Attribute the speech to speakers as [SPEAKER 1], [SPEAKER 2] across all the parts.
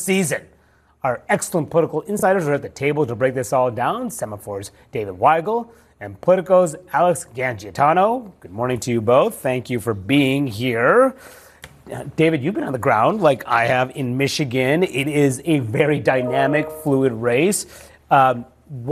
[SPEAKER 1] season. Our excellent political insiders are at the table to break this all down. Semaphor's David Weigel and Politico's Alex Gangiatano. Good morning to you both. Thank you for being here. David, you've been on the ground like I have in Michigan. It is a very dynamic, fluid race. The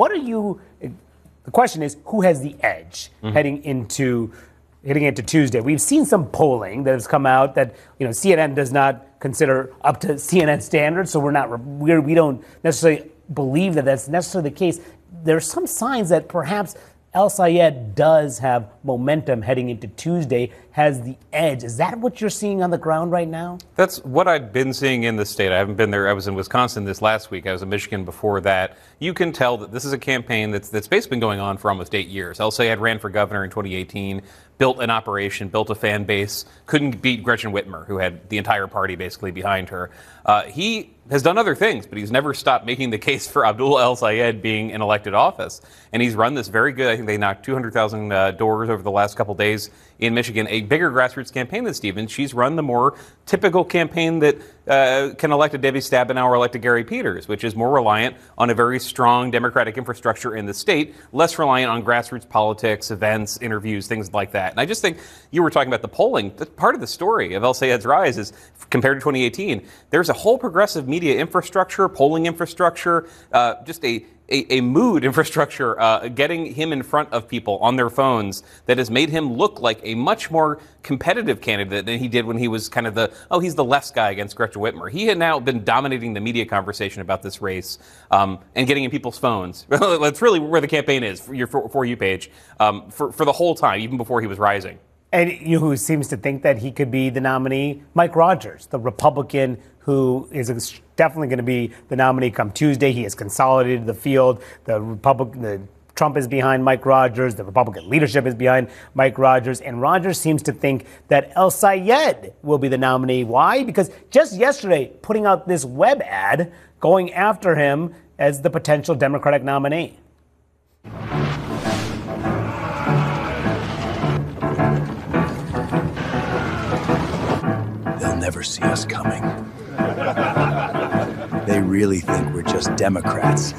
[SPEAKER 1] question is, who has the edge heading into Tuesday? We've seen some polling that has come out that CNN does not consider up to CNN standards, so we don't necessarily believe that that's necessarily the case. There are some signs that perhaps El-Sayed does have momentum heading into Tuesday, has the edge. Is that what you're seeing on the ground right now?
[SPEAKER 2] That's what I've been seeing in the state. I haven't been there. I was in Wisconsin this last week. I was in Michigan before that. You can tell that this is a campaign that's basically been going on for almost 8 years. El-Sayed ran for governor in 2018, built an operation, built a fan base, couldn't beat Gretchen Whitmer, who had the entire party basically behind her. He has done other things, but he's never stopped making the case for Abdul El-Sayed being in elected office. And he's run this very good, I think they knocked 200,000 doors over the last couple days in Michigan, a bigger grassroots campaign than Stevens. She's run the more typical campaign that can elect a Debbie Stabenow or elect a Gary Peters, which is more reliant on a very strong Democratic infrastructure in the state, less reliant on grassroots politics, events, interviews, things like that. And I just think you were talking about the polling. Part of the story of El-Sayed's rise is, compared to 2018, there's a whole progressive media infrastructure, polling infrastructure, just a mood infrastructure, getting him in front of people on their phones that has made him look like a much more competitive candidate than he did when he was kind of he's the left guy against Gretchen Whitmer. He had now been dominating the media conversation about this race and getting in people's phones. That's really where the campaign is, for your For You page, for the whole time, even before he was rising.
[SPEAKER 1] And who seems to think that he could be the nominee? Mike Rogers, the Republican who is definitely going to be the nominee come Tuesday. He has consolidated the field. Trump is behind Mike Rogers. The Republican leadership is behind Mike Rogers. And Rogers seems to think that El-Sayed will be the nominee. Why? Because just yesterday, putting out this web ad going after him as the potential Democratic nominee.
[SPEAKER 3] They'll never see us coming. They really think we're just Democrats.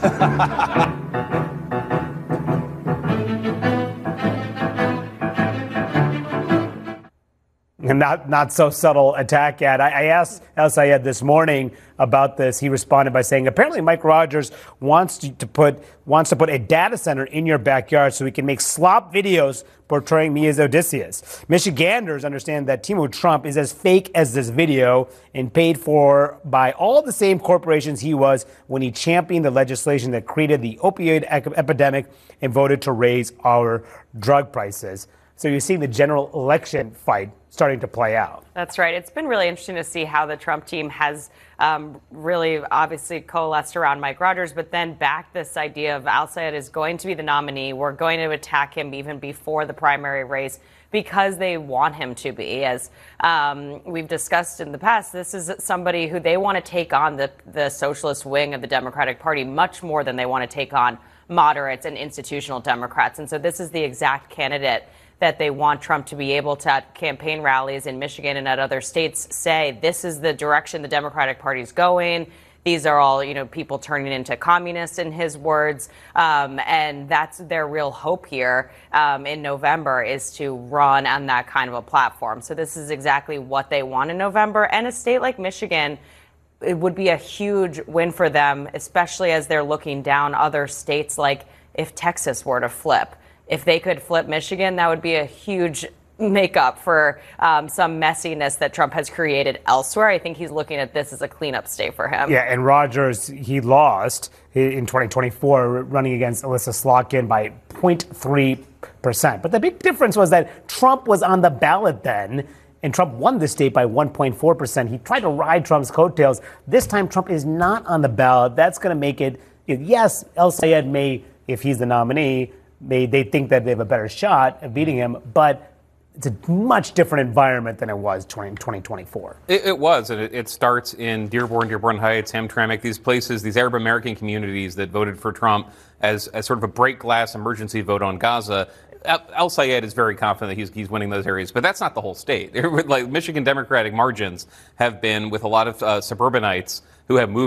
[SPEAKER 1] And not so subtle attack ad. I asked El-Sayed this morning about this. He responded by saying, apparently Mike Rogers wants to put a data center in your backyard so he can make slop videos portraying me as Odysseus. Michiganders understand that Timo Trump is as fake as this video and paid for by all the same corporations he was when he championed the legislation that created the opioid epidemic and voted to raise our drug prices. So you're seeing the general election fight starting to play out.
[SPEAKER 4] That's right. It's been really interesting to see how the Trump team has really obviously coalesced around Mike Rogers, but then backed this idea of El-Sayed is going to be the nominee. We're going to attack him even before the primary race because they want him to be. As we've discussed in the past, this is somebody who they want to take on the socialist wing of the Democratic Party much more than they want to take on moderates and institutional Democrats. And so this is the exact candidate that they want Trump to be able to, at campaign rallies in Michigan and at other states, say this is the direction the Democratic Party is going. These are all, people turning into communists, in his words. And that's their real hope here in November, is to run on that kind of a platform. So this is exactly what they want in November. And a state like Michigan, it would be a huge win for them, especially as they're looking down other states, like if Texas were to flip. If they could flip Michigan, that would be a huge makeup for some messiness that Trump has created elsewhere. I think he's looking at this as a cleanup state for him.
[SPEAKER 1] Yeah, and Rogers, he lost in 2024 running against Alyssa Slotkin by 0.3%. But the big difference was that Trump was on the ballot then, and Trump won the state by 1.4%. He tried to ride Trump's coattails. This time, Trump is not on the ballot. That's going to make it, yes, El-Sayed may, if he's the nominee, they think that they have a better shot at beating him, but it's a much different environment than it was 2024.
[SPEAKER 2] It was, and it starts in Dearborn Heights, Hamtramck, these places, these Arab American communities that voted for Trump as sort of a break glass emergency vote on Gaza. El-Sayed is very confident that he's winning those areas, but that's not the whole state. Like Michigan Democratic margins have been with a lot of suburbanites who have moved